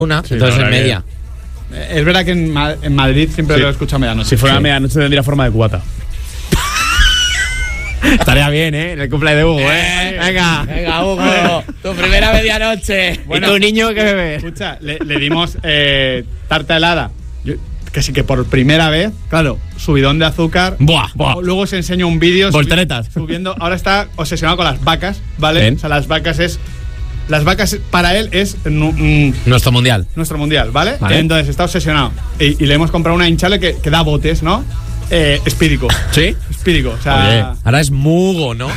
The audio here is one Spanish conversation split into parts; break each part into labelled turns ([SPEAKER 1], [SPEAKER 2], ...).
[SPEAKER 1] una,
[SPEAKER 2] Sí,
[SPEAKER 1] entonces
[SPEAKER 2] la
[SPEAKER 1] en
[SPEAKER 2] verdad
[SPEAKER 1] media.
[SPEAKER 3] Es verdad que en Madrid siempre lo escucho a medianoche.
[SPEAKER 2] Si fuera a medianoche tendría forma de cubata.
[SPEAKER 1] Estaría bien, ¿eh? En el cumple de Hugo, ¿eh? Venga, Hugo, tu primera medianoche.
[SPEAKER 3] Bueno,
[SPEAKER 1] ¿y tu niño qué bebe?
[SPEAKER 3] Escucha, le dimos tarta helada. Que sí que por primera vez, claro, subidón de azúcar.
[SPEAKER 1] Buah.
[SPEAKER 3] Luego os enseño un vídeo
[SPEAKER 1] Volteretas.
[SPEAKER 3] subiendo. Ahora está obsesionado con las vacas, ¿vale?
[SPEAKER 1] Bien.
[SPEAKER 3] O sea, las vacas para él es
[SPEAKER 1] Nuestro mundial.
[SPEAKER 3] nuestro mundial, ¿vale?
[SPEAKER 1] Vale.
[SPEAKER 3] Entonces está obsesionado. Y le hemos comprado una hinchable que da botes, ¿no? Espírico.
[SPEAKER 1] ¿Sí?
[SPEAKER 3] Espírico, o sea.
[SPEAKER 1] Oye, ahora es Mugo, ¿no?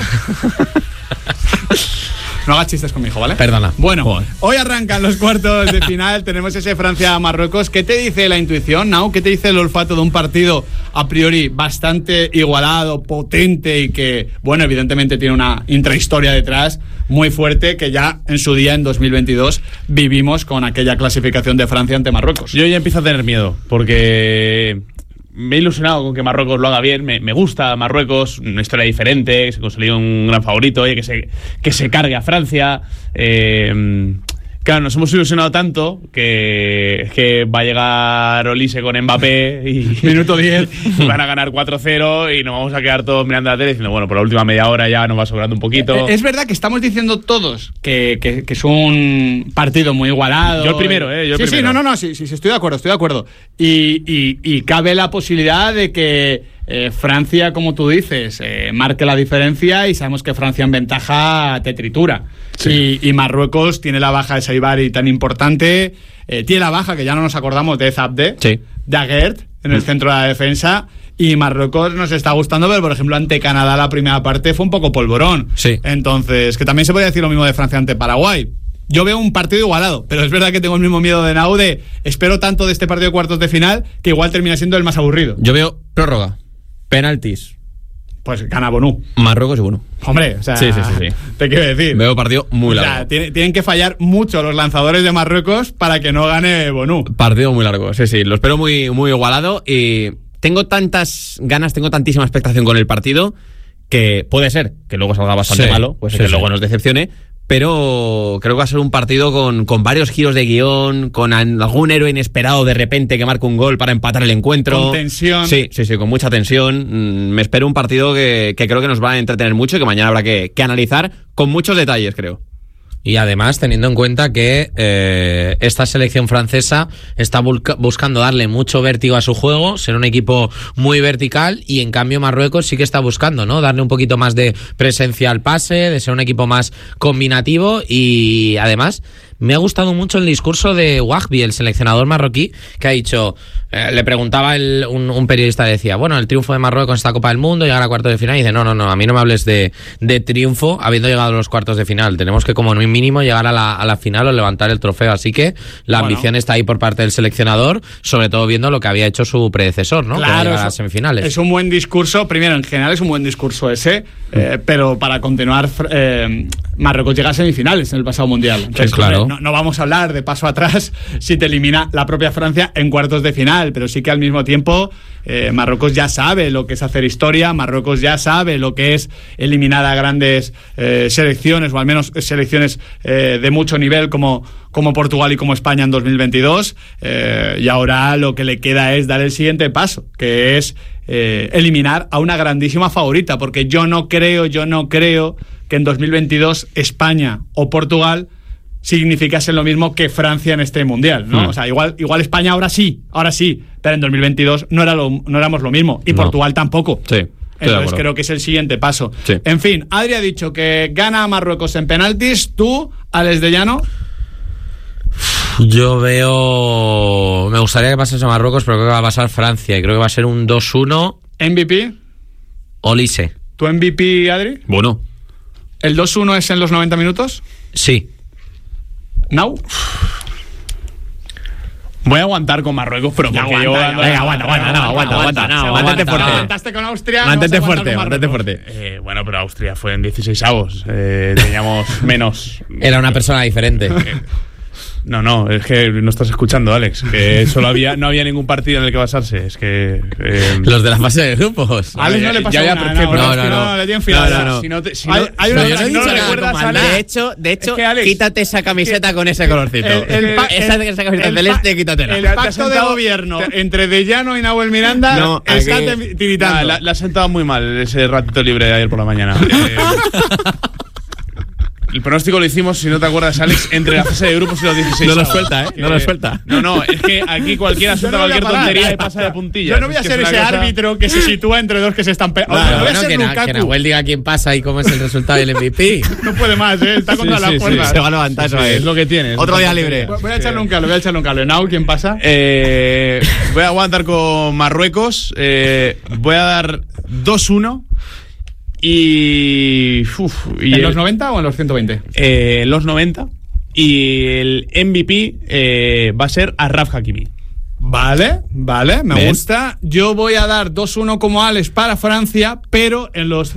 [SPEAKER 3] No hagas chistes con mi hijo, ¿vale?
[SPEAKER 1] Perdona.
[SPEAKER 3] Bueno,
[SPEAKER 1] Joder.
[SPEAKER 3] hoy arrancan los cuartos de final. Tenemos ese Francia-Marruecos. ¿Qué te dice la intuición, Nau? ¿Qué te dice el olfato de un partido a priori bastante igualado, potente y que, bueno, evidentemente tiene una intrahistoria detrás muy fuerte que ya en su día, en 2022, vivimos con aquella clasificación de Francia ante Marruecos?
[SPEAKER 2] Yo ya empiezo a tener miedo, porque me he ilusionado con que Marruecos lo haga bien. Me gusta Marruecos, una historia diferente, se consolidó un gran favorito, oye, que se cargue a Francia. Claro, nos hemos ilusionado tanto que va a llegar Olise con Mbappé y
[SPEAKER 3] Minuto 10.
[SPEAKER 2] y van a ganar 4-0 y nos vamos a quedar todos mirando la tele diciendo, bueno, por la última media hora ya nos va sobrando un poquito.
[SPEAKER 3] Es verdad que estamos diciendo todos que es un partido muy igualado.
[SPEAKER 2] Yo el primero, yo el
[SPEAKER 3] Sí,
[SPEAKER 2] primero.
[SPEAKER 3] no, sí, estoy de acuerdo. Y cabe la posibilidad de que Francia, como tú dices, marque la diferencia, y sabemos que Francia en ventaja te tritura.
[SPEAKER 2] Sí.
[SPEAKER 3] Y Marruecos tiene la baja de Saibari tan importante, tiene la baja, que ya no nos acordamos, de Zabde,
[SPEAKER 1] Sí.
[SPEAKER 3] de Aguert en el centro de la defensa. Y Marruecos nos está gustando, pero por ejemplo ante Canadá la primera parte fue un poco polvorón.
[SPEAKER 1] Sí.
[SPEAKER 3] Entonces, que también se podría decir lo mismo de Francia ante Paraguay. Yo veo un partido igualado, pero es verdad que tengo el mismo miedo de Nau, espero tanto de este partido de cuartos de final que igual termina siendo el más aburrido.
[SPEAKER 1] Yo veo prórroga, penaltis,
[SPEAKER 3] Pues gana Bonú.
[SPEAKER 1] Marruecos y Bueno.
[SPEAKER 3] Hombre, o sea,
[SPEAKER 1] Sí.
[SPEAKER 3] te quiero decir.
[SPEAKER 1] Veo partido muy
[SPEAKER 3] O
[SPEAKER 1] largo.
[SPEAKER 3] sea, tienen que fallar mucho los lanzadores de Marruecos para que no gane Bonú.
[SPEAKER 1] Partido muy largo, sí. Lo espero muy, muy igualado y tengo tantas ganas, tengo tantísima expectación con el partido que puede ser que luego salga bastante Sí,
[SPEAKER 3] pues
[SPEAKER 1] sí,
[SPEAKER 2] Pues
[SPEAKER 1] puede ser que luego nos decepcione, pero creo que va a ser un partido con varios giros de guión, con algún héroe inesperado de repente que marque un gol para empatar el encuentro.
[SPEAKER 3] Con tensión.
[SPEAKER 1] Sí, con mucha tensión. Me espero un partido que creo que nos va a entretener mucho y que mañana habrá que analizar con muchos detalles, creo.
[SPEAKER 4] Y además, teniendo en cuenta que esta selección francesa está buscando darle mucho vértigo a su juego, ser un equipo muy vertical, y en cambio Marruecos sí que está buscando, ¿no?, darle un poquito más de presencia al pase, de ser un equipo más combinativo. Y además me ha gustado mucho el discurso de Wahbi, el seleccionador marroquí, que ha dicho, le preguntaba un periodista, decía, bueno, el triunfo de Marruecos en esta Copa del Mundo, llegar a cuartos de final, y dice, no, a mí no me hables de triunfo habiendo llegado a los cuartos de final, tenemos que como mínimo llegar a la final o levantar el trofeo, así que la ambición está ahí por parte del seleccionador, sobre todo viendo lo que había hecho su predecesor, ¿no?,
[SPEAKER 3] Claro,
[SPEAKER 4] que llegar a las semifinales.
[SPEAKER 3] Es un buen discurso, primero, en general es un buen discurso ese, pero para continuar, Marruecos llega a semifinales en el pasado mundial. Entonces,
[SPEAKER 4] Sí, claro.
[SPEAKER 3] No vamos a hablar de paso atrás si te elimina la propia Francia en cuartos de final, pero sí que al mismo tiempo Marruecos ya sabe lo que es hacer historia, Marruecos ya sabe lo que es eliminar a grandes selecciones, o al menos selecciones de mucho nivel como Portugal y como España en 2022, y ahora lo que le queda es dar el siguiente paso, que es eliminar a una grandísima favorita, porque yo no creo que en 2022 España o Portugal significasen lo mismo que Francia en este mundial, ¿no? O sea, igual España ahora sí, pero en 2022 no éramos lo mismo, y Portugal tampoco.
[SPEAKER 1] Sí.
[SPEAKER 3] Entonces creo que es el siguiente paso.
[SPEAKER 1] Sí.
[SPEAKER 3] En fin, Adri ha dicho que gana Marruecos en penaltis. Tú, Alex de Llano.
[SPEAKER 4] Yo veo... Me gustaría que pasase a Marruecos, pero creo que va a pasar Francia, y creo que va a ser un 2-1
[SPEAKER 3] MVP.
[SPEAKER 4] Olise.
[SPEAKER 3] ¿Tu MVP, Adri?
[SPEAKER 1] Bueno.
[SPEAKER 3] ¿El 2-1 es en los 90 minutos?
[SPEAKER 4] Sí.
[SPEAKER 3] ¿Nau?
[SPEAKER 2] Voy a aguantar con Marruecos, pero porque llevo dando...
[SPEAKER 1] Aguanta. Mantente fuerte.
[SPEAKER 3] Aguantaste con Austria.
[SPEAKER 1] Mantente
[SPEAKER 3] vamos a aguantar
[SPEAKER 1] fuerte,
[SPEAKER 3] con
[SPEAKER 1] mantente
[SPEAKER 3] Marruecos.
[SPEAKER 1] fuerte.
[SPEAKER 2] Bueno, pero Austria fue en 16avos. Teníamos menos.
[SPEAKER 4] Era una persona diferente.
[SPEAKER 2] No, es que no estás escuchando, Alex. Que no había ningún partido en el que basarse. Es que.
[SPEAKER 4] Los de la fase de grupos.
[SPEAKER 3] A Alex no le pasa nada. No, le tienen filas.
[SPEAKER 2] No.
[SPEAKER 3] Hay una
[SPEAKER 2] si no recuerdas, Alex.
[SPEAKER 1] De hecho,
[SPEAKER 2] es que, Alex,
[SPEAKER 1] quítate esa camiseta con ese colorcito. Esa camiseta celeste, quítatela.
[SPEAKER 3] El pacto de gobierno entre De Llano y Nahuel Miranda está tiritando.
[SPEAKER 2] Le ha sentado muy mal ese ratito libre de ayer por la mañana. El pronóstico lo hicimos, si no te acuerdas, Alex, entre la fase de grupos y los 16.
[SPEAKER 1] No lo suelta, No lo suelta.
[SPEAKER 2] No, es que aquí cualquiera suelta cualquier tontería y pasa de puntillas.
[SPEAKER 3] Yo no voy a ser ese árbitro que se sitúa entre dos que se están pegando.
[SPEAKER 4] No voy a ser Lukaku. Que Nahuel diga quién pasa y cómo es el resultado del MVP.
[SPEAKER 3] No puede más, está contra las cuerdas.
[SPEAKER 1] Se va a levantar, eso
[SPEAKER 2] es lo que tiene.
[SPEAKER 1] Otro día libre.
[SPEAKER 3] Voy a echarle un cable. Nau, ¿quién pasa?
[SPEAKER 2] Voy a aguantar con Marruecos. Voy a dar 2-1. ¿En
[SPEAKER 3] los 90 o en los 120?
[SPEAKER 2] Los 90. Y el MVP va a ser Achraf Hakimi.
[SPEAKER 3] Vale, me gusta. Yo voy a dar 2-1 como Alex para Francia, pero en los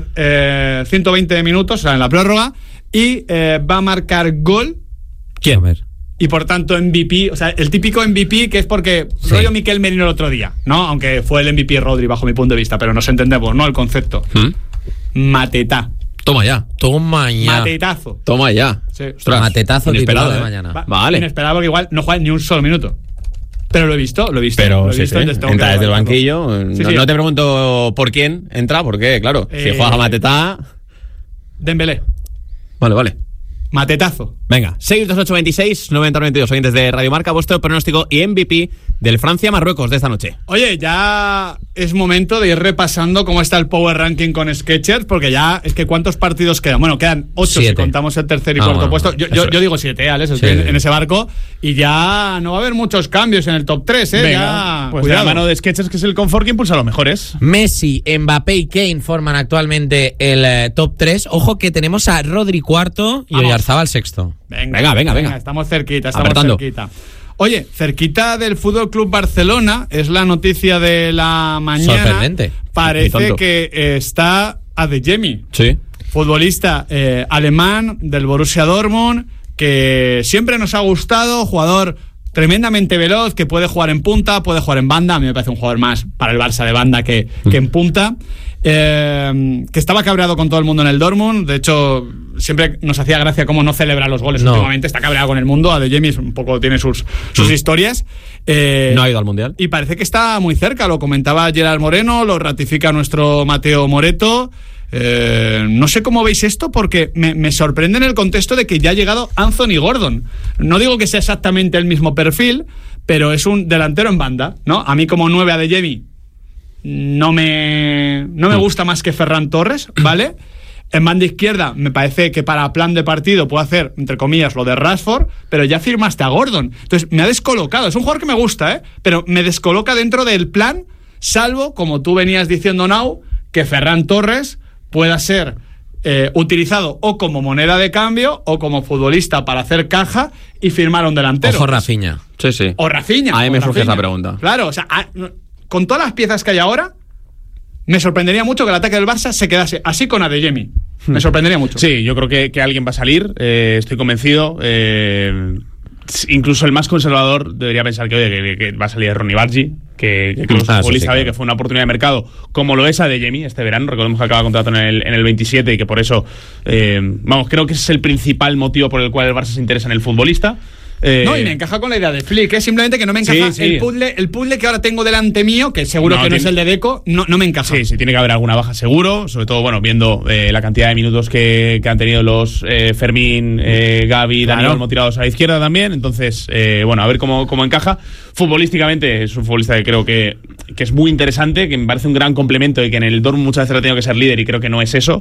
[SPEAKER 3] 120 minutos, o sea, en la prórroga, y va a marcar gol.
[SPEAKER 4] ¿Quién? A ver.
[SPEAKER 3] Y por tanto MVP, o sea, el típico MVP que es porque rollo Miquel Merino el otro día, ¿no? Aunque fue el MVP Rodri bajo mi punto de vista, pero nos entendemos, ¿no? El concepto. Mateta.
[SPEAKER 1] Toma ya.
[SPEAKER 3] Matetazo.
[SPEAKER 1] Toma ya.
[SPEAKER 3] Sí.
[SPEAKER 4] Ostras, matetazo titular de mañana.
[SPEAKER 3] Vale. Inesperado porque igual no juega ni un solo minuto. Pero lo he visto.
[SPEAKER 1] Pero sí. Entra desde el banquillo. No te pregunto por quién entra, porque, claro, si juega Mateta.
[SPEAKER 3] Dembélé.
[SPEAKER 1] Vale.
[SPEAKER 3] Matetazo.
[SPEAKER 1] Venga, 62826 9092 oyentes de Radio Marca, vuestro pronóstico y MVP del Francia-Marruecos de esta noche.
[SPEAKER 3] Oye, ya es momento de ir repasando cómo está el Power Ranking con Skechers, porque ya es que ¿cuántos partidos quedan? Bueno, quedan 8 si contamos el tercer y cuarto puesto. Yo digo 7, Alex, estoy en ese barco, y ya no va a haber muchos cambios en el top 3,
[SPEAKER 2] Venga,
[SPEAKER 3] ya,
[SPEAKER 2] pues de la mano de Skechers, que es el confort que impulsa a los mejores.
[SPEAKER 4] Messi, Mbappé y Kane forman actualmente el top 3. Ojo que tenemos a Rodri cuarto y Oyarzabal sexto.
[SPEAKER 1] Venga.
[SPEAKER 3] Estamos cerquita. Oye, cerquita del Fútbol Club Barcelona, es la noticia de la mañana.
[SPEAKER 4] Sorprendente.
[SPEAKER 3] Parece que está Adeyemi.
[SPEAKER 1] Sí.
[SPEAKER 3] Futbolista alemán del Borussia Dortmund, que siempre nos ha gustado, jugador tremendamente veloz, que puede jugar en punta, puede jugar en banda. A mí me parece un jugador más para el Barça de banda que en punta. Que estaba cabreado con todo el mundo en el Dortmund. De hecho, siempre nos hacía gracia cómo no celebra los goles últimamente. Está cabreado con el mundo. Adeyemi un poco tiene sus historias.
[SPEAKER 1] No ha ido al Mundial.
[SPEAKER 3] Y parece que está muy cerca. Lo comentaba Gerard Moreno, lo ratifica nuestro Mateo Moreto. No sé cómo veis esto, porque me sorprende en el contexto de que ya ha llegado Anthony Gordon. No digo que sea exactamente el mismo perfil, pero es un delantero en banda, ¿no? A mí como 9 Adeyemi no me gusta más que Ferran Torres, ¿vale? En banda izquierda me parece que para plan de partido puede hacer, entre comillas, lo de Rashford, pero ya firmaste a Gordon. Entonces me ha descolocado. Es un jugador que me gusta, pero me descoloca dentro del plan, salvo, como tú venías diciendo, Nau, que Ferran Torres pueda ser utilizado o como moneda de cambio o como futbolista para hacer caja y firmar a un delantero.
[SPEAKER 4] Ojo Rafinha.
[SPEAKER 1] Sí.
[SPEAKER 3] O Rafinha.
[SPEAKER 1] A mí me surge esa pregunta.
[SPEAKER 3] Claro, o sea, con todas las piezas que hay ahora, me sorprendería mucho que el ataque del Barça se quedase así con Adeyemi. Me sorprendería mucho.
[SPEAKER 2] Sí, yo creo que alguien va a salir, estoy convencido. Incluso el más conservador debería pensar que va a salir Ronny Bargi, que creo que fue una oportunidad de mercado, como lo es Adeyemi este verano. Recordemos que acaba contrato en el 27 y que por eso, creo que ese es el principal motivo por el cual el Barça se interesa en el futbolista.
[SPEAKER 3] No, y me encaja con la idea de Flick, simplemente que no me encaja el puzzle que ahora tengo delante mío, que seguro que no es el de Deco, no me encaja.
[SPEAKER 2] Sí, tiene que haber alguna baja seguro, sobre todo, viendo la cantidad de minutos que han tenido los Fermín, Gavi, Dani Olmo tirados a la izquierda también. Entonces, a ver cómo encaja. Futbolísticamente es un futbolista que creo que es muy interesante, que me parece un gran complemento y que en el Dortmund muchas veces ha tenido que ser líder y creo que no es eso.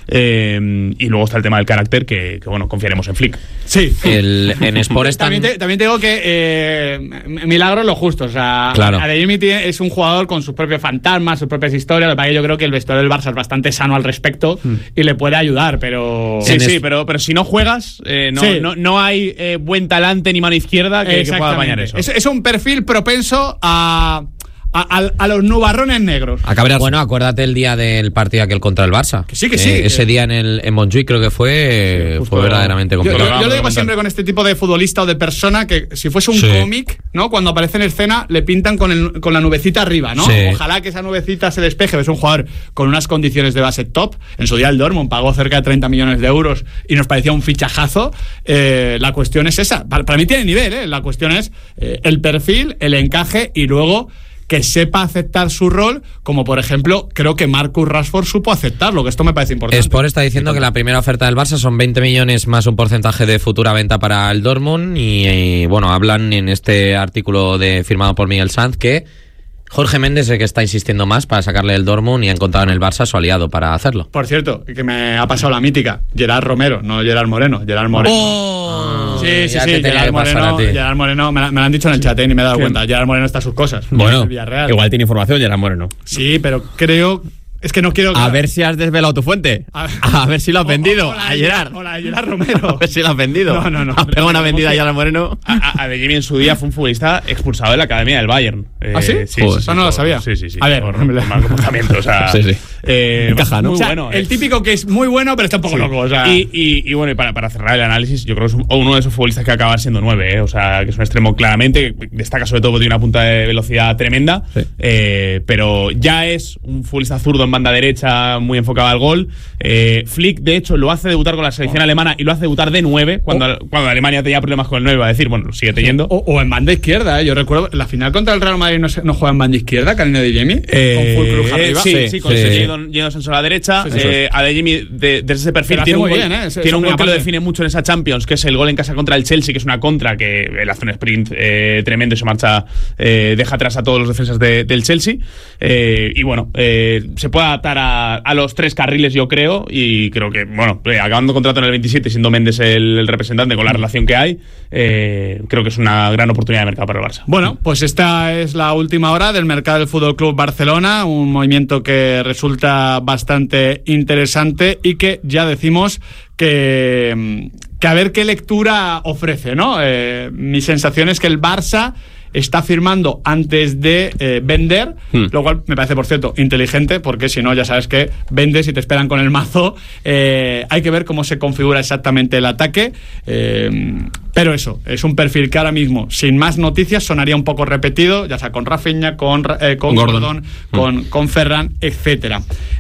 [SPEAKER 2] Y luego está el tema del carácter, que confiaremos en Flick.
[SPEAKER 3] Sí.
[SPEAKER 4] En Sport
[SPEAKER 3] también te digo que milagro es lo justo. O sea,
[SPEAKER 4] claro.
[SPEAKER 3] Adeyemi es un jugador con sus propios fantasmas, sus propias historias. Lo que pasa es que yo creo que el vestuario del Barça es bastante sano al respecto y le puede ayudar, pero...
[SPEAKER 2] pero si no juegas, no hay buen talante ni mano izquierda que pueda bañar eso.
[SPEAKER 3] Es un perfil propenso a a los nubarrones negros.
[SPEAKER 1] A cabrearse.
[SPEAKER 4] Bueno, acuérdate el día del partido aquel contra el Barça.
[SPEAKER 3] Que sí.
[SPEAKER 4] Ese día en Montjuic creo que fue verdaderamente
[SPEAKER 3] Yo
[SPEAKER 4] complicado.
[SPEAKER 3] lo digo siempre con este tipo de futbolista o de persona que si fuese un cómic, ¿no? Cuando aparece en escena le pintan con la nubecita arriba, ¿no?
[SPEAKER 4] Sí.
[SPEAKER 3] Ojalá que esa nubecita se despeje. Es un jugador con unas condiciones de base top. En su día el Dortmund pagó cerca de 30 millones de euros y nos parecía un fichajazo. La cuestión es esa. Para mí tiene nivel, ¿eh? La cuestión es el perfil, el encaje y luego que sepa aceptar su rol, como por ejemplo creo que Marcus Rashford supo aceptarlo, que esto me parece importante.
[SPEAKER 4] Sport está diciendo que la primera oferta del Barça son 20 millones más un porcentaje de futura venta para el Dortmund y bueno, hablan en este artículo firmado por Miguel Sanz que Jorge Méndez es el que está insistiendo más para sacarle el Dortmund y ha encontrado en el Barça su aliado para hacerlo.
[SPEAKER 3] Por cierto, que me ha pasado la mítica, Gerard Romero, no Gerard Moreno, Gerard Moreno.
[SPEAKER 4] ¡Oh!
[SPEAKER 3] Sí,
[SPEAKER 4] Ya te tenía
[SPEAKER 3] Gerard
[SPEAKER 4] que pasar a ti.
[SPEAKER 3] Moreno, me lo han dicho en el chat, ni me he dado cuenta. Gerard Moreno está a sus cosas.
[SPEAKER 1] Bueno,
[SPEAKER 3] El Villarreal.
[SPEAKER 1] igual tiene información Gerard Moreno.
[SPEAKER 3] Sí, pero creo... Es que no quiero...
[SPEAKER 1] A ver si has desvelado tu fuente. A ver si lo has vendido a Gerard.
[SPEAKER 3] Hola, Gerard Romero.
[SPEAKER 1] A ver si lo has vendido.
[SPEAKER 3] No.
[SPEAKER 1] Has pegado una vendida a Gerard Moreno.
[SPEAKER 2] A De Jimmy en su día fue un futbolista expulsado de la academia del Bayern.
[SPEAKER 3] ¿Ah, sí?
[SPEAKER 2] Sí,
[SPEAKER 3] Joder, eso no lo sabía.
[SPEAKER 2] Sí.
[SPEAKER 3] A ver,
[SPEAKER 2] por mal comportamiento, o sea...
[SPEAKER 1] Sí. Encaja, ¿no?
[SPEAKER 3] O
[SPEAKER 2] Muy
[SPEAKER 3] sea,
[SPEAKER 2] bueno.
[SPEAKER 3] el típico que es muy bueno, pero está un poco loco. O sea...
[SPEAKER 2] Y bueno, y para cerrar el análisis, yo creo que es uno de esos futbolistas que acaban siendo 9, o sea, que es un extremo claramente, que destaca sobre todo porque tiene una punta de velocidad tremenda, pero ya es un futbolista zurdo en banda derecha, muy enfocado al gol. Flick, de hecho, lo hace debutar con la selección alemana y lo hace debutar de 9, cuando Alemania tenía problemas con el 9, va a decir, bueno, sigue teniendo.
[SPEAKER 3] O en banda izquierda, yo recuerdo, la final contra el Real Madrid no juega en banda izquierda, Karina de Jimmy, con full cruz arriba.
[SPEAKER 2] Sí, con Jadon Sancho a la derecha. A De Jimmy, desde ese perfil, tiene un gol, tiene un gol que lo define mucho en esa Champions, que es el gol en casa contra el Chelsea, que es una contra, que él hace un sprint tremendo y se marcha, deja atrás a todos los defensas del Chelsea. Y bueno, se puede adaptar a los 3 carriles, yo creo, y creo que, bueno, acabando contrato en el 27, siendo Méndez el representante con la relación que hay, creo que es una gran oportunidad de mercado para el Barça.
[SPEAKER 3] Bueno, pues esta es la última hora del mercado del Fútbol Club Barcelona, un movimiento que resulta bastante interesante y que ya decimos que a ver qué lectura ofrece, ¿no? Mi sensación es que el Barça está firmando antes de vender, lo cual me parece, por cierto, inteligente, porque si no, ya sabes que vendes y te esperan con el mazo. Hay que ver cómo se configura exactamente el ataque, pero eso, es un perfil que ahora mismo, sin más noticias, sonaría un poco repetido, ya sea con Rafinha, con Gordon, con Ferran, etcétera.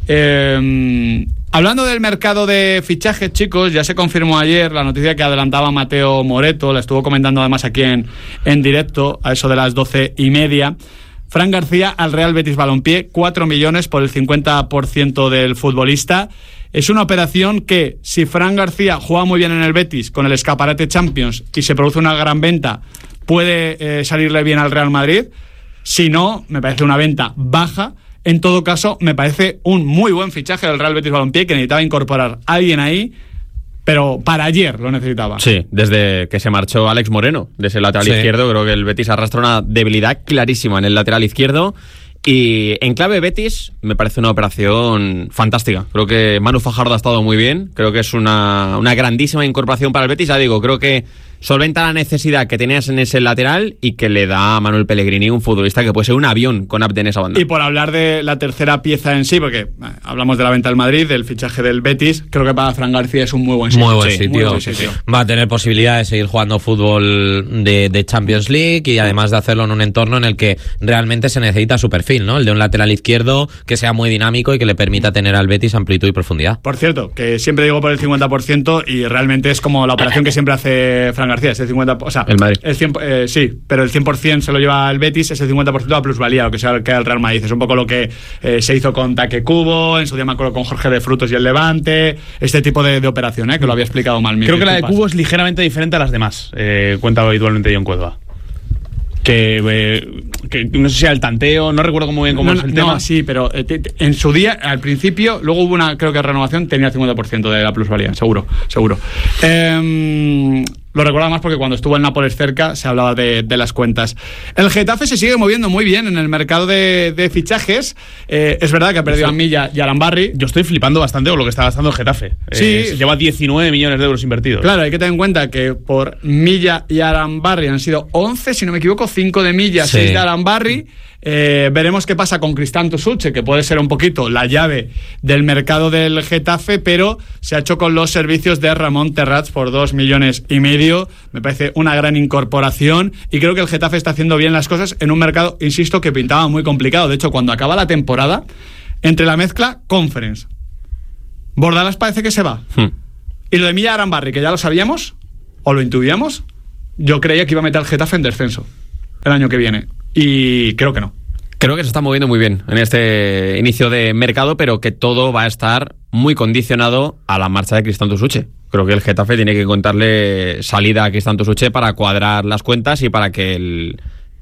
[SPEAKER 3] Hablando del mercado de fichajes, chicos, ya se confirmó ayer la noticia que adelantaba Mateo Moreto, la estuvo comentando además aquí en directo, a eso de las 12:30. Fran García al Real Betis Balompié, 4 millones por el 50% del futbolista. Es una operación que, si Fran García juega muy bien en el Betis con el escaparate Champions y se produce una gran venta, puede salirle bien al Real Madrid. Si no, me parece una venta baja. En todo caso, me parece un muy buen fichaje del Real Betis Balompié, que necesitaba incorporar a alguien ahí, pero para ayer lo necesitaba.
[SPEAKER 1] Sí, desde que se marchó Alex Moreno de ese lateral izquierdo, creo que el Betis arrastra una debilidad clarísima en el lateral izquierdo. Y en clave Betis me parece una operación fantástica. Creo que Manu Fajardo ha estado muy bien. Creo que es una grandísima incorporación para el Betis. Ya digo, creo que solventa la necesidad que tenías en ese lateral y que le da a Manuel Pellegrini un futbolista que puede ser un avión con Abde en esa banda.
[SPEAKER 3] Y por hablar de la tercera pieza en sí, porque hablamos de la venta del Madrid, del fichaje del Betis, creo que para Fran García es un muy buen sitio.
[SPEAKER 4] Muy buen sitio. Va a tener posibilidad de seguir jugando fútbol de Champions League y además de hacerlo en un entorno en el que realmente se necesita su perfil, ¿no? El de un lateral izquierdo que sea muy dinámico y que le permita tener al Betis amplitud y profundidad.
[SPEAKER 3] Por cierto, que siempre digo por el 50% y realmente es como la operación que siempre hace Fran García, ese 50%, o sea,
[SPEAKER 1] el Madrid.
[SPEAKER 3] El 100%, sí, pero el 100% se lo lleva el Betis, ese 50% a plusvalía, lo que sea que el Real Madrid. Es un poco lo que se hizo con Taque Cubo, en su día me acuerdo con Jorge de Frutos y el Levante, este tipo de operación, que lo había explicado mal.
[SPEAKER 2] Creo que la de Cubo es ligeramente diferente a las demás, cuenta habitualmente John Cueva. Que no sé si era el tanteo, no recuerdo muy bien cómo es el tema.
[SPEAKER 3] No, sí, pero en su día, al principio, luego hubo una, creo que renovación, tenía el 50% de la plusvalía, seguro. Lo recuerdo más porque cuando estuvo el Nápoles cerca se hablaba de las cuentas. El Getafe se sigue moviendo muy bien en el mercado de fichajes. Es verdad que ha perdido a Milla y a Arambarri.
[SPEAKER 2] Yo estoy flipando bastante con lo que está gastando el Getafe.
[SPEAKER 3] Sí.
[SPEAKER 2] Lleva 19 millones de euros invertidos.
[SPEAKER 3] Claro, hay que tener en cuenta que por Milla y Arambarri han sido 11, si no me equivoco, 5 de Milla, 6 de Arambarri. Veremos qué pasa con Cristán Tusuche, que puede ser un poquito la llave del mercado del Getafe, pero se ha hecho con los servicios de Ramón Terrats por 2,5 millones. Me parece una gran incorporación y creo que el Getafe está haciendo bien las cosas en un mercado, insisto, que pintaba muy complicado. De hecho, cuando acaba la temporada, entre la mezcla Conference, Bordalás parece que se va, y lo de Milla Arambarri, que ya lo sabíamos o lo intuíamos, yo creía que iba a meter al Getafe en descenso el año que viene. Y creo que no.
[SPEAKER 1] Creo que se está moviendo muy bien en este inicio de mercado, pero que todo va a estar muy condicionado a la marcha de Cristán Tusuche. Creo que el Getafe tiene que contarle salida a Cristán Tusuche para cuadrar las cuentas y para que el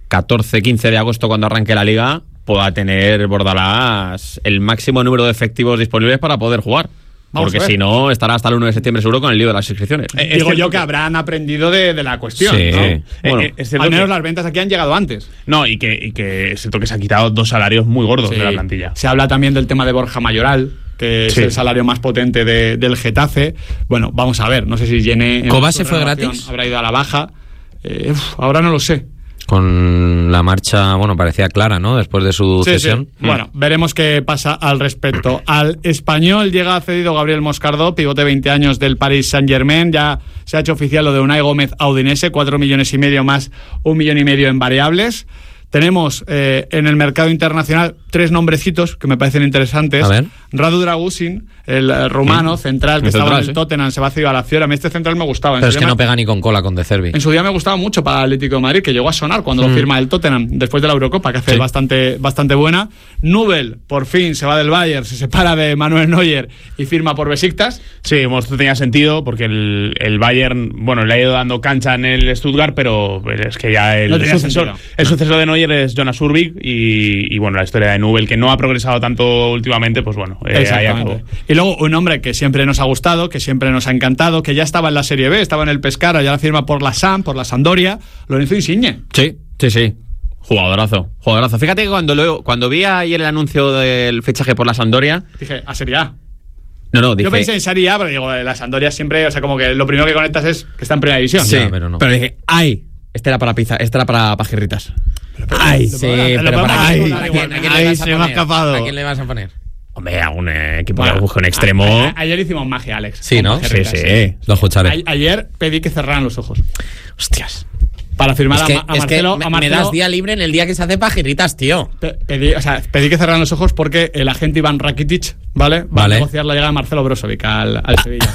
[SPEAKER 1] 14-15 de agosto, cuando arranque la Liga, pueda tener Bordalás el máximo número de efectivos disponibles para poder jugar. Porque si no, estará hasta el 1 de septiembre seguro con el lío de las inscripciones.
[SPEAKER 3] Digo yo que habrán aprendido de la cuestión,
[SPEAKER 1] sí,
[SPEAKER 3] ¿no?
[SPEAKER 1] Bueno,
[SPEAKER 3] al menos las ventas aquí han llegado antes.
[SPEAKER 2] No, y que es cierto que se ha quitado 2 salarios muy gordos de la plantilla.
[SPEAKER 3] Se habla también del tema de Borja Mayoral, que es el salario más potente del Getafe. Bueno, vamos a ver, no sé si Yene...
[SPEAKER 4] ¿Coba se fue gratis?
[SPEAKER 3] Habrá ido a la baja. Ahora no lo sé.
[SPEAKER 4] Con la marcha, bueno, parecía clara, ¿no? Después de su cesión.
[SPEAKER 3] Sí. Bueno, veremos qué pasa al respecto. Al Español llega cedido Gabriel Moscardó, pivote de 20 años del Paris Saint-Germain. Ya se ha hecho oficial lo de Unai Gómez a Udinese, 4,5 millones más 1,5 millones en variables. Tenemos en el mercado internacional 3 nombrecitos que me parecen interesantes.
[SPEAKER 4] A ver.
[SPEAKER 3] Radu Dragusin, el rumano central que estaba en el Tottenham, se va a la Fiora. A mí este central me gustaba.
[SPEAKER 4] Pero es que no pega ni con cola con De Zerbi.
[SPEAKER 3] En su día me gustaba mucho para el Atlético de Madrid, que llegó a sonar cuando lo firma el Tottenham después de la Eurocopa, que hace bastante buena. Nubel, por fin, se va del Bayern, se separa de Manuel Neuer y firma por Besiktas.
[SPEAKER 2] Sí, esto tenía sentido porque el Bayern, bueno, le ha ido dando cancha en el Stuttgart, pero es que ya el sucesor de Neuer es Jonas Urbik y bueno, la historia de Nubel, que no ha progresado tanto últimamente, pues bueno, ahí acabó.
[SPEAKER 3] Y luego un hombre que siempre nos ha gustado, que siempre nos ha encantado, que ya estaba en la Serie B, estaba en el Pescara, ya la firma por la Sampdoria, Lorenzo Insigne.
[SPEAKER 1] Sí. Jugadorazo. Fíjate que cuando vi ayer el anuncio del fichaje por la Sampdoria,
[SPEAKER 3] dije, a Serie A.
[SPEAKER 1] No, dije...
[SPEAKER 3] Yo pensé en Serie A, pero digo, la Sampdoria siempre, o sea, como que lo primero que conectas es que está en primera división.
[SPEAKER 1] Sí,
[SPEAKER 4] ya, pero no.
[SPEAKER 1] Pero dije, ¡ay! Este era para pizza, este era para pajirritas.
[SPEAKER 4] Ay, sí, pero ¿para
[SPEAKER 3] quién?
[SPEAKER 4] ¿A quién le vas a poner?
[SPEAKER 1] Hombre, a un equipo que busque un extremo.
[SPEAKER 3] Ayer hicimos magia, Alex.
[SPEAKER 4] Sí, ¿no?
[SPEAKER 1] Sí.
[SPEAKER 4] Lo escucharé.
[SPEAKER 3] Ayer pedí que cerraran los ojos.
[SPEAKER 1] Hostias.
[SPEAKER 3] Para firmar a Marcelo.
[SPEAKER 4] Me das día libre en el día que se hace pajirritas, tío.
[SPEAKER 3] Pedí que cerraran los ojos porque el agente Iván Rakitic, ¿vale? Va a negociar la llegada de Marcelo Brozovic al Sevilla.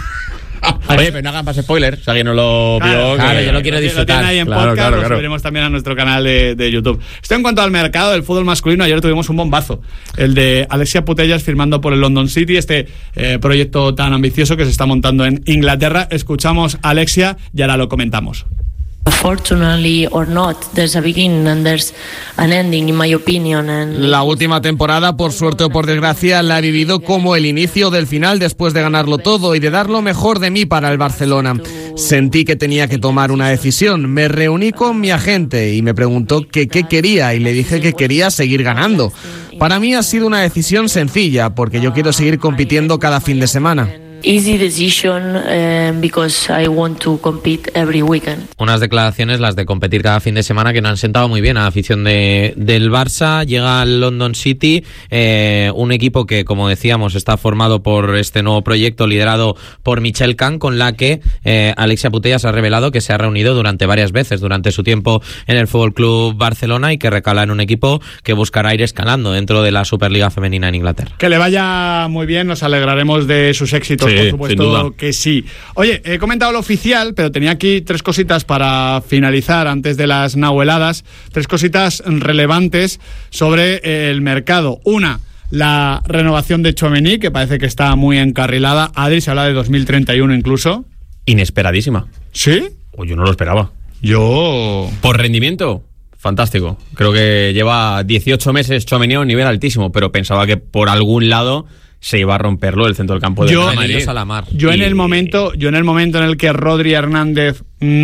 [SPEAKER 1] Oye, pero no hagan más spoilers. O sea, que no lo vio.
[SPEAKER 4] Claro, yo lo quiero disfrutar.
[SPEAKER 3] Lo tiene ahí en podcast, lo subiremos también a nuestro canal de YouTube. Esto en cuanto al mercado del fútbol masculino. Ayer tuvimos un bombazo. El de Alexia Putellas firmando por el London City, este proyecto tan ambicioso que se está montando en Inglaterra. Escuchamos a Alexia y ahora lo comentamos.
[SPEAKER 5] Fortunately or not, there's a beginning and there's an ending, in my opinion.
[SPEAKER 6] La última temporada, por suerte o por desgracia, la he vivido como el inicio del final después de ganarlo todo y de dar lo mejor de mí para el Barcelona. Sentí que tenía que tomar una decisión. Me reuní con mi agente y me preguntó qué quería y le dije que quería seguir ganando. Para mí ha sido una decisión sencilla porque yo quiero seguir compitiendo cada fin de semana.
[SPEAKER 5] Easy decision because I want to compete every weekend.
[SPEAKER 4] Unas declaraciones, las de competir cada fin de semana, que no han sentado muy bien a la afición del Barça. Llega al London City, un equipo que, como decíamos, está formado por este nuevo proyecto liderado por Michel Can, con la que Alexia Putellas ha revelado que se ha reunido varias veces durante su tiempo en el FC Barcelona y que recala en un equipo que buscará ir escalando dentro de la Superliga Femenina en Inglaterra.
[SPEAKER 3] Que le vaya muy bien, nos alegraremos de sus éxitos. Por supuesto que sí. Oye, he comentado lo oficial, pero tenía aquí 3 cositas para finalizar antes de las nahueladas. 3 cositas relevantes sobre el mercado. Una, la renovación de Tchouaméni, que parece que está muy encarrilada. Adri, se habla de 2031 incluso.
[SPEAKER 1] Inesperadísima.
[SPEAKER 3] ¿Sí?
[SPEAKER 1] Pues yo no lo esperaba.
[SPEAKER 3] Yo...
[SPEAKER 1] Por rendimiento, fantástico. Creo que lleva 18 meses Tchouaméni a un nivel altísimo, pero pensaba que por algún lado se iba a romperlo el centro del campo de Madrid.
[SPEAKER 3] Yo en el momento en el que Rodri Hernández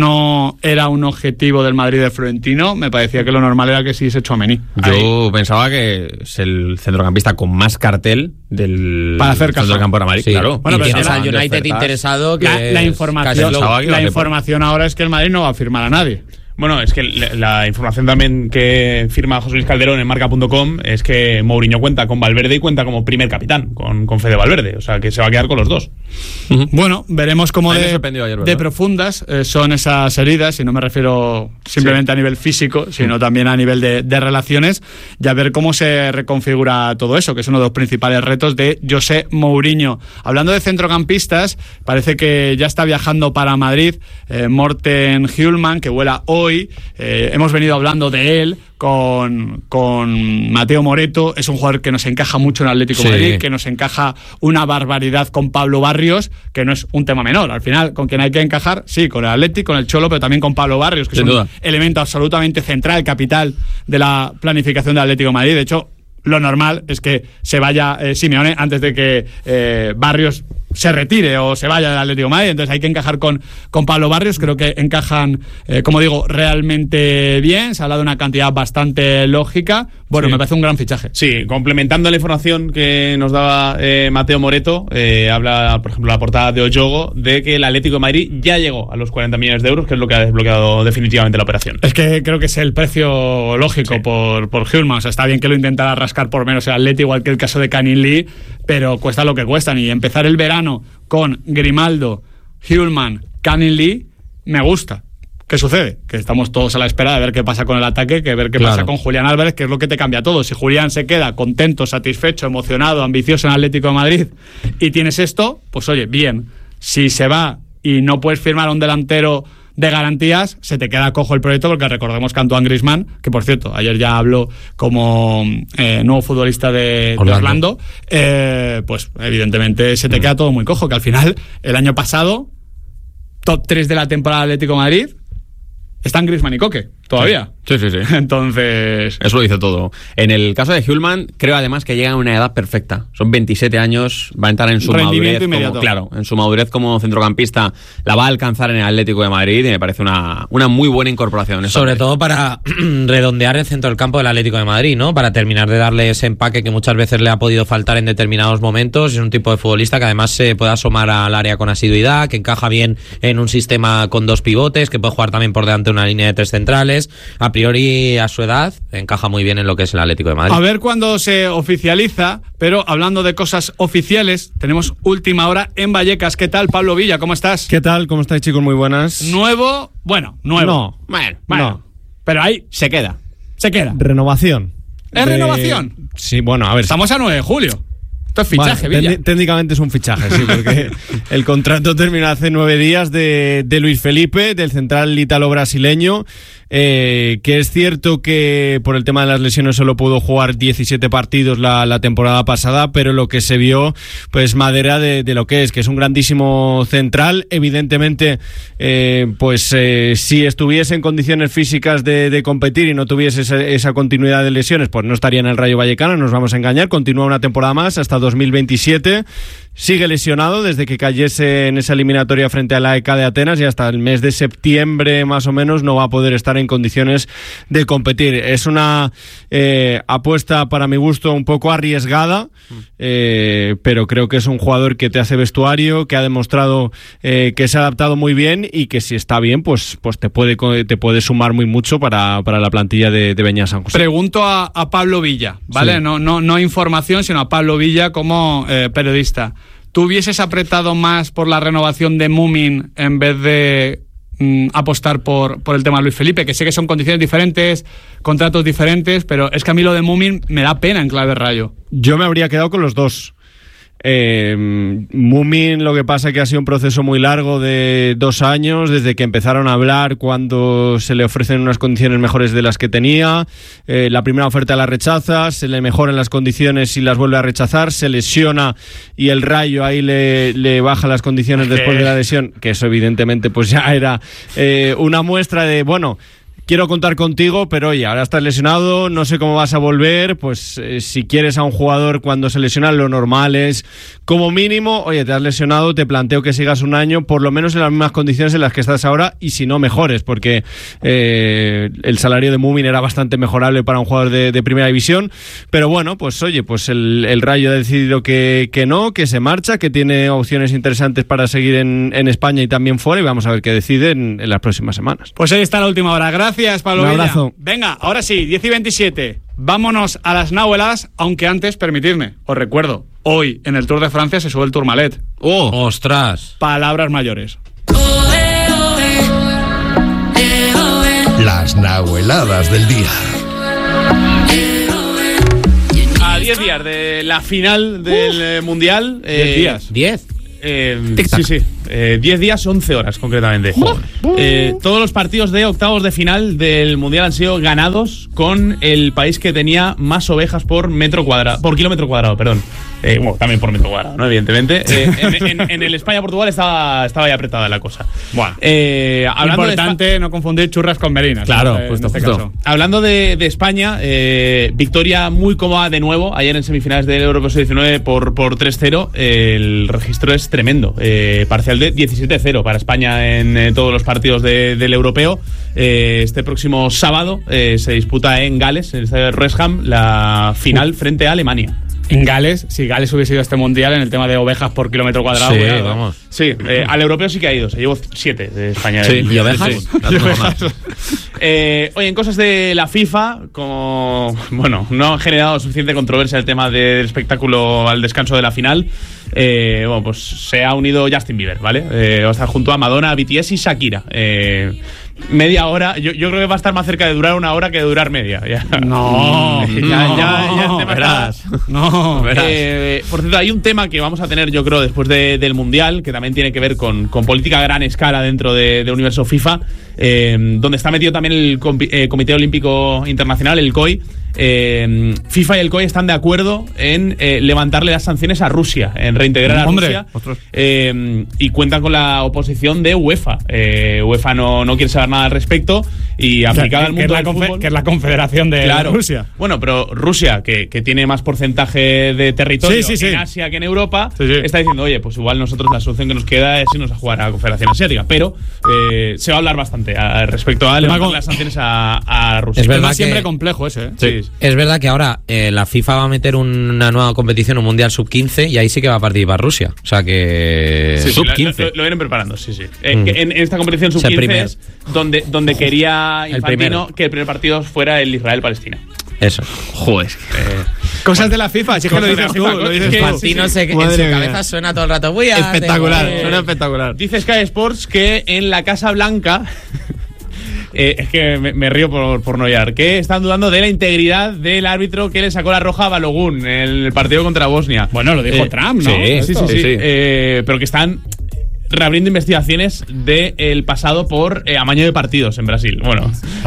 [SPEAKER 3] no era un objetivo del Madrid de Florentino, me parecía que lo normal era que siguiese Tchouaméni.
[SPEAKER 1] Yo pensaba que es el centrocampista con más cartel del centro del campo de Madrid, claro.
[SPEAKER 4] Bueno, pero tienes al United interesado que
[SPEAKER 3] la información ahora es que el Madrid no va a firmar a nadie.
[SPEAKER 2] Bueno, es que la información también que firma José Luis Calderón en marca.com es que Mourinho cuenta con Valverde y cuenta como primer capitán con Fede Valverde, o sea que se va a quedar con los dos.
[SPEAKER 3] Bueno, veremos cómo de profundas son esas heridas, y no me refiero simplemente a nivel físico, sino también a nivel de relaciones, y a ver cómo se reconfigura todo eso, que es uno de los principales retos de José Mourinho. Hablando de centrocampistas, parece que ya está viajando para Madrid Morten Hjulmand, que vuela hoy. Hemos venido hablando de él con Mateo Moreto. Es un jugador que nos encaja mucho en Atlético de Madrid, que nos encaja una barbaridad con Pablo Barrios, que no es un tema menor. Al final, con quien hay que encajar, sí, con el Atlético, con el Cholo, pero también con Pablo Barrios, que es un elemento absolutamente central, capital de la planificación del Atlético de Madrid. De hecho, lo normal es que se vaya Simeone antes de que Barrios se retire o se vaya del Atlético de Madrid. Entonces hay que encajar con Pablo Barrios. Creo que encajan, como digo, realmente bien. Se ha hablado de una cantidad bastante lógica. Bueno, me parece un gran fichaje.
[SPEAKER 2] Sí, complementando la información que nos daba Mateo Moreto, habla, por ejemplo, la portada de Oyogo, de que el Atlético de Madrid ya llegó a los 40 millones de euros, que es lo que ha desbloqueado definitivamente la operación.
[SPEAKER 3] Es que creo que es el precio lógico por Hjulmand. O sea, está bien que lo intentara rascar por menos el Atlético, igual que el caso de Canning Lee, pero cuesta lo que cuestan. Y empezar el verano con Grimaldo, Hjulmand, Canning Lee, me gusta. ¿Qué sucede? Que estamos todos a la espera de ver qué pasa con el ataque, que ver qué pasa con Julián Álvarez, que es lo que te cambia todo. Si Julián se queda contento, satisfecho, emocionado, ambicioso en Atlético de Madrid y tienes esto, pues oye, bien. Si se va y no puedes firmar a un delantero de garantías, se te queda cojo el proyecto, porque recordemos que Antoine Griezmann, que por cierto, ayer ya habló como nuevo futbolista de Orlando, pues evidentemente se te queda todo muy cojo, que al final, el año pasado, top 3 de la temporada de Atlético de Madrid, están Griezmann y Coque, todavía.
[SPEAKER 1] Sí.
[SPEAKER 3] Entonces...
[SPEAKER 1] Eso lo dice todo. En el caso de Hjulmand, creo además que llega a una edad perfecta. Son 27 años, va a entrar en su madurez. En su madurez como centrocampista, la va a alcanzar en el Atlético de Madrid, y me parece una muy buena incorporación.
[SPEAKER 4] Sobre todo para redondear el centro del campo del Atlético de Madrid, ¿no? Para terminar de darle ese empaque que muchas veces le ha podido faltar en determinados momentos. Es un tipo de futbolista que además se puede asomar al área con asiduidad, que encaja bien en un sistema con 2 pivotes, que puede jugar también por delante de una línea de 3 centrales. A priori, a su edad, encaja muy bien en lo que es el Atlético de Madrid.
[SPEAKER 3] A ver cuándo se oficializa, pero hablando de cosas oficiales, tenemos última hora en Vallecas. ¿Qué tal, Pablo Villa? ¿Cómo estás?
[SPEAKER 7] ¿Qué tal? ¿Cómo estáis, chicos? Muy buenas.
[SPEAKER 3] Nuevo.
[SPEAKER 7] No.
[SPEAKER 3] Bueno.
[SPEAKER 7] No.
[SPEAKER 3] Pero ahí
[SPEAKER 1] se queda.
[SPEAKER 7] Renovación.
[SPEAKER 3] ¿Es renovación?
[SPEAKER 7] Sí, bueno, a ver.
[SPEAKER 3] Estamos a 9 de julio. Esto es fichaje, Villa.
[SPEAKER 7] Técnicamente es un fichaje, sí, porque el contrato terminó hace 9 días de Luis Felipe, del central ítalo-brasileño, que es cierto que por el tema de las lesiones solo pudo jugar 17 partidos la temporada pasada, pero lo que se vio, pues madera de lo que es un grandísimo central. Evidentemente, si estuviese en condiciones físicas de competir y no tuviese esa continuidad de lesiones, pues no estaría en el Rayo Vallecano, nos vamos a engañar. Continúa una temporada más hasta 2027, sigue lesionado desde que cayese en esa eliminatoria frente a la EK de Atenas, y hasta el mes de septiembre más o menos no va a poder estar en condiciones de competir. Es una apuesta, para mi gusto, un poco arriesgada, pero creo que es un jugador que te hace vestuario, que ha demostrado que se ha adaptado muy bien, y que si está bien, pues te puede sumar muy mucho para la plantilla de Beñat San José.
[SPEAKER 3] Pregunto a Pablo Villa, ¿vale? Sí. No información, sino a Pablo Villa como periodista. ¿Tú hubieses apretado más por la renovación de Mumin en vez de apostar por el tema de Luis Felipe? Que sé que son condiciones diferentes, contratos diferentes, pero es que a mí lo de Mumin me da pena en clave Rayo.
[SPEAKER 7] Yo me habría quedado con los dos. Mumin, lo que pasa es que ha sido un proceso muy largo de 2 años, desde que empezaron a hablar, cuando se le ofrecen unas condiciones mejores de las que tenía, la primera oferta la rechaza, se le mejoran las condiciones y las vuelve a rechazar, se lesiona y el Rayo ahí le baja las condiciones después de la lesión, que eso evidentemente pues ya era una muestra de, bueno, quiero contar contigo, pero oye, ahora estás lesionado, no sé cómo vas a volver, pues si quieres a un jugador cuando se lesiona, lo normal es, como mínimo, oye, te has lesionado, te planteo que sigas un año, por lo menos en las mismas condiciones en las que estás ahora, y si no, mejores, porque el salario de Múmin era bastante mejorable para un jugador de primera división, pero bueno, pues oye, pues el Rayo ha decidido que no, que se marcha, que tiene opciones interesantes para seguir en España y también fuera, y vamos a ver qué decide en las próximas semanas.
[SPEAKER 3] Pues ahí está la última hora. Gracias, Pablo
[SPEAKER 7] Un
[SPEAKER 3] Villa.
[SPEAKER 7] abrazo.
[SPEAKER 3] Venga, ahora sí, 10:27. Vámonos a las Nahuelas, aunque antes, permitidme, os recuerdo, hoy en el Tour de Francia se sube el Tourmalet.
[SPEAKER 4] ¡Oh! ¡Ostras!
[SPEAKER 3] Palabras mayores.
[SPEAKER 8] Las Nahueladas del día.
[SPEAKER 2] A 10 días de la final del Mundial.
[SPEAKER 3] 10 días.
[SPEAKER 4] ¿10?
[SPEAKER 2] Sí. 10 días, 11 horas concretamente. Todos los partidos de octavos de final del Mundial han sido ganados con el país que tenía más ovejas por kilómetro cuadrado, perdón. Bueno, también por metro cuadrado, ¿no? Evidentemente. En el España-Portugal estaba ahí apretada la cosa.
[SPEAKER 3] Bueno,
[SPEAKER 2] hablando
[SPEAKER 3] importante no confundir churras con merinas.
[SPEAKER 7] Claro,
[SPEAKER 3] en
[SPEAKER 7] justo.
[SPEAKER 3] caso.
[SPEAKER 2] Hablando de España, victoria muy cómoda de nuevo ayer en semifinales del Europeo Sub-19 por 3-0. El registro es tremendo. Parcial de 17-0 para España en todos los partidos del Europeo. Este próximo sábado se disputa en Gales, en el estadio de Wrexham, la final frente a Alemania.
[SPEAKER 3] En Gales, si Gales hubiese ido a este mundial en el tema de ovejas por kilómetro cuadrado.
[SPEAKER 4] Sí,
[SPEAKER 3] cuidado.
[SPEAKER 4] vamos.
[SPEAKER 2] Sí, al europeo sí que ha ido. Se llevó 7 de España.
[SPEAKER 4] Sí, ¿y ovejas?
[SPEAKER 2] Oye, en cosas de la FIFA, como bueno, no ha generado suficiente controversia el tema del espectáculo al descanso de la final. Bueno, pues se ha unido Justin Bieber, ¿vale? Va a estar junto a Madonna, BTS y Shakira. Media hora, yo creo que va a estar más cerca de durar una hora que de durar media. Ya.
[SPEAKER 3] No,
[SPEAKER 2] Ya el tema
[SPEAKER 3] verás.
[SPEAKER 2] está.
[SPEAKER 3] No,
[SPEAKER 2] por cierto, hay un tema que vamos a tener, yo creo, después del Mundial, que también tiene que ver con política a gran escala dentro del universo FIFA, donde está metido también el Comité Olímpico Internacional, el COI. FIFA y el COI están de acuerdo en levantarle las sanciones a Rusia, en reintegrar a Rusia, y cuentan con la oposición de UEFA. UEFA no quiere saber nada al respecto y aplicada al mundo del fútbol,
[SPEAKER 3] que es la confederación de Rusia.
[SPEAKER 2] Bueno, pero Rusia, que tiene más porcentaje de territorio en Asia que en Europa, está diciendo, oye, pues igual nosotros la solución que nos queda es irnos a jugar a la Confederación Asiática. Pero se va a hablar bastante respecto a levantar las sanciones a Rusia.
[SPEAKER 4] Es verdad
[SPEAKER 3] siempre complejo ese, ¿eh?
[SPEAKER 4] Es verdad que ahora la FIFA va a meter una nueva competición, un Mundial Sub-15, y ahí sí que va a participar Rusia. O sea que...
[SPEAKER 2] Sub-15. Lo vienen preparando, sí. En esta competición Sub-15 es donde quería Infantino que el primer partido fuera el Israel-Palestina.
[SPEAKER 4] Eso.
[SPEAKER 1] Joder.
[SPEAKER 3] Cosas de la FIFA, si es que lo dices tú.
[SPEAKER 4] Infantino en su cabeza suena todo el rato.
[SPEAKER 1] Espectacular, suena espectacular.
[SPEAKER 2] Dice Sky Sports que en la Casa Blanca... es que me río por no hallar. Que están dudando de la integridad del árbitro que le sacó la roja a Balogun en el partido contra Bosnia.
[SPEAKER 3] Bueno, lo dijo Trump, ¿no?
[SPEAKER 2] Sí. Pero que están reabriendo investigaciones del pasado por amaño de partidos en Brasil. Bueno,
[SPEAKER 3] a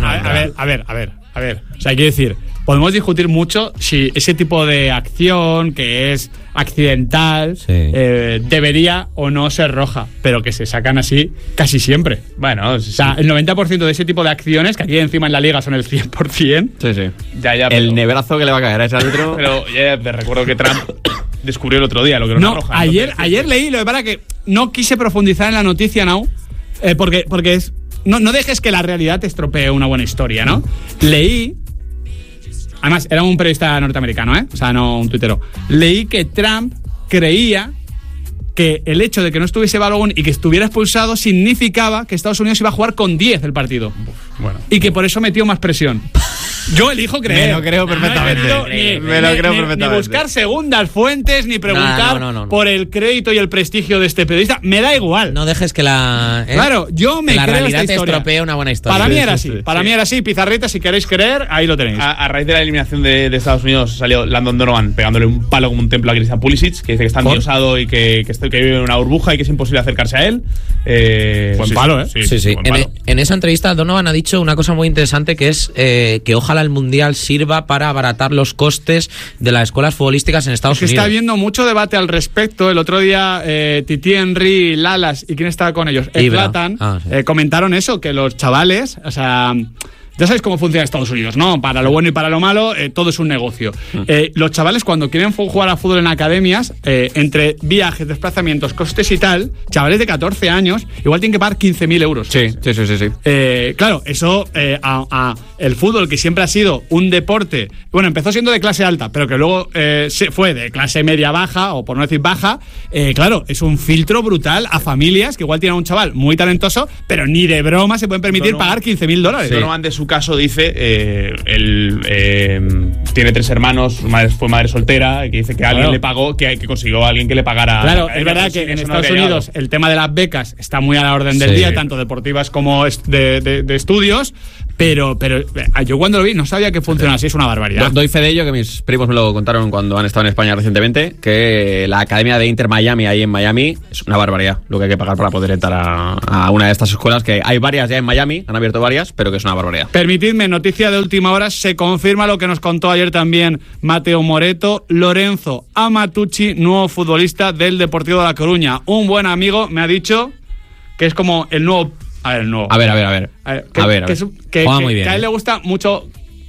[SPEAKER 3] ver. O sea, hay que decir, podemos discutir mucho si ese tipo de acción que es accidental debería o no ser roja, pero que se sacan así casi siempre.
[SPEAKER 2] Bueno,
[SPEAKER 3] o sea, el 90% de ese tipo de acciones, que aquí encima en la liga son el 100%.
[SPEAKER 1] Sí.
[SPEAKER 2] Ya,
[SPEAKER 1] el neverazo que le va a caer a ese árbitro.
[SPEAKER 2] Pero ya te recuerdo que Trump descubrió el otro día lo que era una roja.
[SPEAKER 3] Ayer leí, lo que pasa que no quise profundizar en la noticia, ¿no? Porque es... No dejes que la realidad te estropee una buena historia, ¿no? Leí... Además, era un periodista norteamericano, ¿eh? O sea, no un tuitero. Leí que Trump creía que el hecho de que no estuviese Balogun y que estuviera expulsado significaba que Estados Unidos iba a jugar con 10 el partido.
[SPEAKER 2] Bueno.
[SPEAKER 3] Y que por eso metió más presión. Yo elijo creer.
[SPEAKER 1] Me lo creo perfectamente.
[SPEAKER 3] Ni buscar segundas fuentes, ni preguntar por el crédito y el prestigio de este periodista. Me da igual.
[SPEAKER 4] No dejes que
[SPEAKER 3] Claro, yo me
[SPEAKER 4] la
[SPEAKER 3] creo
[SPEAKER 4] realidad
[SPEAKER 3] esta
[SPEAKER 4] te
[SPEAKER 3] historia.
[SPEAKER 4] estropee una buena historia.
[SPEAKER 3] Para mí era así. Para mí era así. Pizarreta, si queréis creer, ahí lo tenéis.
[SPEAKER 2] A raíz de la eliminación de Estados Unidos salió Landon Donovan pegándole un palo como un templo a Christian Pulisic, que dice que está endiosado y que vive en una burbuja y que es imposible acercarse a él.
[SPEAKER 3] Buen palo, ¿eh?
[SPEAKER 4] Sí. En esa entrevista Donovan ha dicho una cosa muy interesante, que es que ojalá ojalá el Mundial sirva para abaratar los costes de las escuelas futbolísticas en Estados Unidos.
[SPEAKER 3] Está habiendo mucho debate al respecto. El otro día Titi Henry, Lalas y ¿quién estaba con ellos? Zlatan, comentaron eso, que los chavales, o sea... Ya sabéis cómo funciona Estados Unidos, ¿no? Para lo bueno y para lo malo, todo es un negocio. Los chavales, cuando quieren jugar a fútbol en academias, entre viajes, desplazamientos, costes y tal, chavales de 14 años, igual tienen que pagar 15.000 euros.
[SPEAKER 1] Sí.
[SPEAKER 3] Claro, eso, el fútbol, que siempre ha sido un deporte, bueno, empezó siendo de clase alta, pero que luego se fue de clase media-baja, o por no decir baja, claro, es un filtro brutal a familias que igual tienen a un chaval muy talentoso, pero ni de broma se pueden permitir pagar $15.000.
[SPEAKER 2] Donovan, de su caso, dice, él tiene 3 hermanos, fue madre soltera, que dice que alguien le pagó, que consiguió a alguien que le pagara.
[SPEAKER 3] Claro, es verdad que en Estados Unidos el tema de las becas está muy a la orden del día, tanto deportivas como de estudios, pero yo cuando lo vi no sabía que funcionaba así, es una barbaridad.
[SPEAKER 1] Doy fe de ello, que mis primos me lo contaron cuando han estado en España recientemente, que la academia de Inter Miami, ahí en Miami, es una barbaridad lo que hay que pagar para poder entrar a una de estas escuelas, que hay varias ya en Miami, han abierto varias, pero que es una barbaridad.
[SPEAKER 3] Permitidme, noticia de última hora, se confirma lo que nos contó ayer también Mateo Moreto: Lorenzo Amatucci, nuevo futbolista del Deportivo de La Coruña. Un buen amigo me ha dicho que es como el nuevo... A ver, el nuevo.
[SPEAKER 1] A ver.
[SPEAKER 4] Que muy bien,
[SPEAKER 3] que a él le gusta mucho...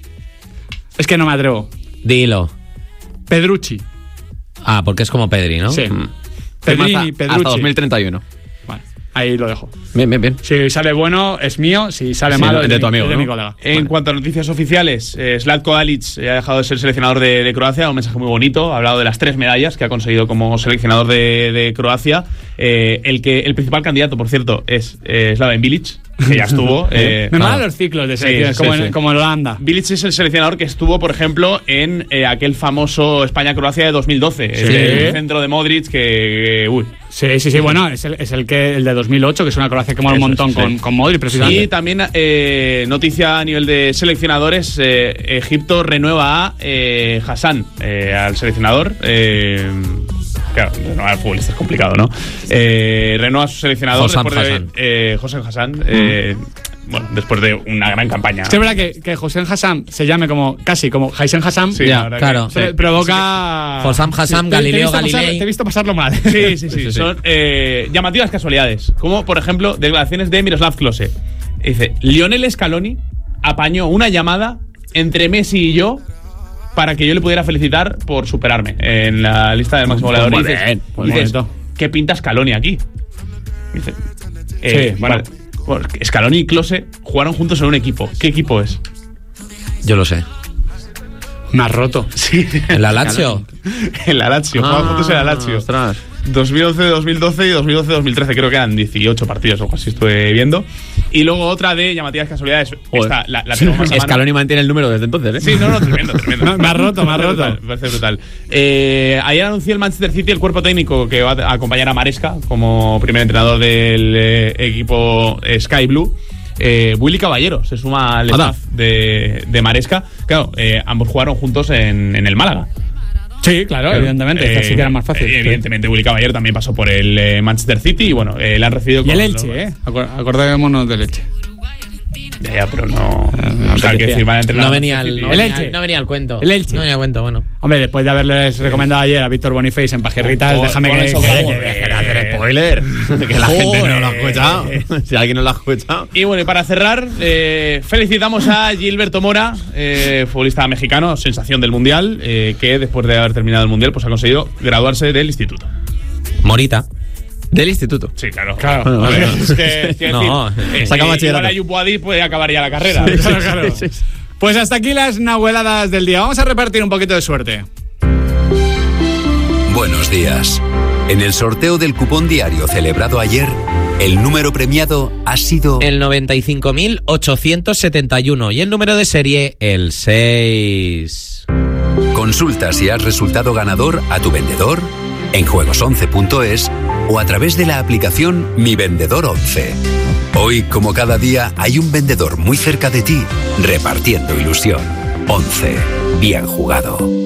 [SPEAKER 3] Es que no me atrevo.
[SPEAKER 4] Dilo.
[SPEAKER 3] Pedrucci.
[SPEAKER 4] Ah, porque es como Pedri, ¿no?
[SPEAKER 3] Sí. Pedrini, Pedrucci.
[SPEAKER 1] Hasta 2031.
[SPEAKER 3] Vale, ahí lo dejo.
[SPEAKER 1] Bien.
[SPEAKER 3] Si sale bueno, es mío. Si sale malo,
[SPEAKER 1] es de tu amigo,
[SPEAKER 3] es de
[SPEAKER 1] ¿no?
[SPEAKER 3] mi colega.
[SPEAKER 2] En cuanto a noticias oficiales, Zlatko Dalic ha dejado de ser seleccionador de Croacia. Un mensaje muy bonito. Ha hablado de las 3 medallas que ha conseguido como seleccionador de Croacia. El principal candidato, por cierto, es Slaven Bilic, que ya estuvo.
[SPEAKER 3] Me molan los ciclos de selecciones, como en Holanda.
[SPEAKER 2] Bilic es el seleccionador que estuvo, por ejemplo, en aquel famoso España-Croacia de 2012. El centro de Modric que
[SPEAKER 3] Sí, bueno, es el de 2008, que es una Croacia que mola un montón con Modric, precisamente.
[SPEAKER 2] Y también noticia a nivel de seleccionadores, Egipto renueva a Hassan, al seleccionador. Claro, renovar al futbolista es complicado, ¿no? Renueva a su seleccionador Hossein Hassan. Bueno, después de una gran campaña.
[SPEAKER 3] Es verdad que Hossein Hassan se llame casi como Hossein Hassan.
[SPEAKER 2] Sí,
[SPEAKER 4] ya, claro.
[SPEAKER 3] Provoca...
[SPEAKER 4] Hossein Hassan, Galileo Galilei.
[SPEAKER 3] Te he visto pasarlo mal.
[SPEAKER 2] Sí. Son llamativas casualidades. Como, por ejemplo, declaraciones de Miroslav Klose. Dice: Lionel Scaloni apañó una llamada entre Messi y yo para que yo le pudiera felicitar por superarme en la lista del máximo goleador. Y dices, ¿qué pinta Scaloni aquí? Dice, vale. Bueno, Scaloni y Klose jugaron juntos en un equipo. ¿Qué equipo es?
[SPEAKER 4] Yo lo sé.
[SPEAKER 3] Me has roto.
[SPEAKER 2] Sí.
[SPEAKER 4] ¿El Lazio?
[SPEAKER 2] El Lazio. Jugaban juntos en el Lazio.
[SPEAKER 1] Ostras.
[SPEAKER 2] 2011-2012 y 2012-2013, creo que eran 18 partidos o algo así, estuve viendo. Y luego otra de llamativas casualidades. Esta, la tengo más a mano.
[SPEAKER 1] Scaloni mantiene el número desde entonces, ¿eh?
[SPEAKER 2] Sí, no, tremendo.
[SPEAKER 3] Me ha roto.
[SPEAKER 2] Me parece brutal. Ayer anunció el Manchester City el cuerpo técnico que va a acompañar a Maresca como primer entrenador del equipo Sky Blue. Willy Caballero se suma al staff de Maresca. Claro, ambos jugaron juntos en el Málaga.
[SPEAKER 3] Sí, claro, evidentemente. Así que era más fácil.
[SPEAKER 2] Evidentemente, Willy Caballero también pasó por el Manchester City y bueno, le han recibido.
[SPEAKER 3] Y el Elche, acordémonos del Elche.
[SPEAKER 2] Ya, pero no. O sea, que decir,
[SPEAKER 4] no venía al cuento.
[SPEAKER 3] El Elche.
[SPEAKER 4] No venía al cuento, bueno.
[SPEAKER 3] Hombre, después de haberles recomendado ayer a Víctor Boniface en Pajirritas, déjame que
[SPEAKER 1] hacer spoiler. Que la gente no lo ha escuchado. Si alguien no lo ha escuchado.
[SPEAKER 2] Y bueno, y para cerrar, felicitamos a Gilberto Mora, futbolista mexicano, sensación del Mundial, que después de haber terminado el Mundial, pues ha conseguido graduarse del instituto.
[SPEAKER 4] Morita.
[SPEAKER 1] Del instituto.
[SPEAKER 2] Sí, claro.
[SPEAKER 1] Bueno,
[SPEAKER 2] es que,
[SPEAKER 4] no,
[SPEAKER 1] saca bachillerato.
[SPEAKER 2] Igual Ayub Boadi puede acabar ya la carrera.
[SPEAKER 3] Claro. Pues hasta aquí las nahueladas del día. Vamos a repartir un poquito de suerte.
[SPEAKER 8] Buenos días. En el sorteo del cupón diario celebrado ayer, el número premiado ha sido
[SPEAKER 4] el 95.871 y el número de serie el 6.
[SPEAKER 8] Consulta si has resultado ganador a tu vendedor en juegos11.es o a través de la aplicación Mi Vendedor 11. Hoy, como cada día, hay un vendedor muy cerca de ti repartiendo ilusión. 11. Bien jugado.